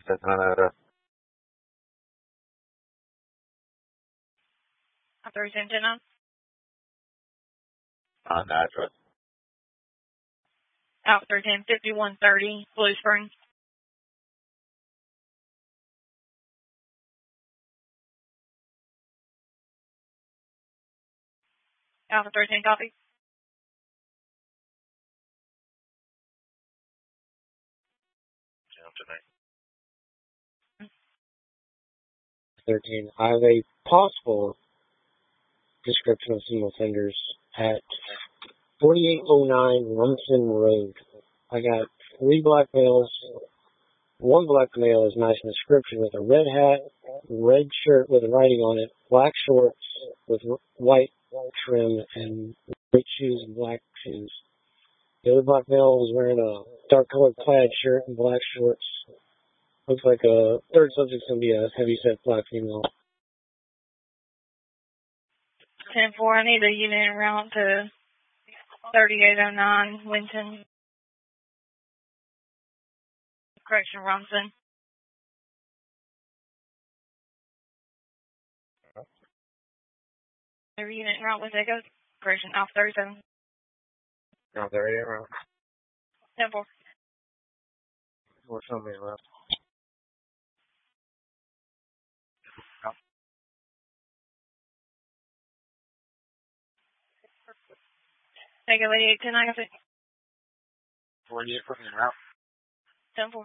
sent on that address? Thursday, 10 on? On the address. Out 13, 5130, Blue Springs. Alpha 13, copy. Tonight. 13. I have a possible description of some offenders at 4809 Rumson Road. I got 3 black males. One black male is nice in description with a red hat, red shirt with writing on it, black shorts with white trim, and white shoes and black shoes. The other black male was wearing a dark colored plaid shirt and black shorts. Looks like a third subject's going to be a heavy-set black female. 10-4, I need a unit around to 3809 Winton. Correction, Rumson. Every unit en route with Echo. Correction, Alpha 37. Alpha 38, right? 10-4. What's something left? Echo 88, 10, I got it. 48 put me in route. 10-4.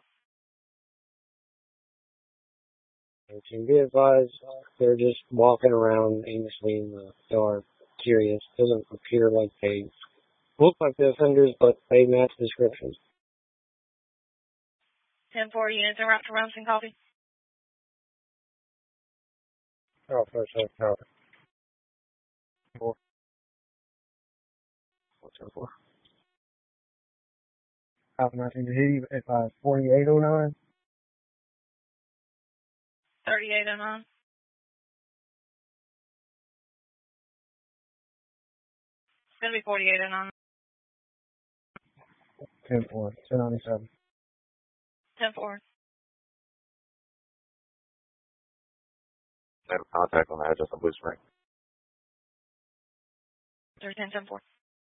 You can be advised, they're just walking around aimlessly in the dark, curious. Doesn't appear like they look like the offenders, but they match descriptions. 10-4, units en route to Rumson, copy. Oh, first, copy. 4. What's that for? Alpha 19 Tahiti, 4809. 3809. It's going to be 4809. 10-4, 1097. 10-4. I have a contact on the address on Blue Spring. 13, 10-4.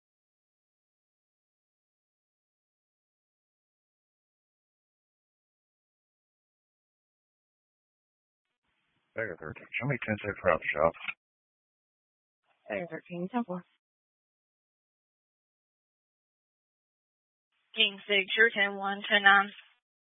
There, 13. Show me 10-6 route shop. There, 13, 10-4. King Signature, 10-1, 10-9.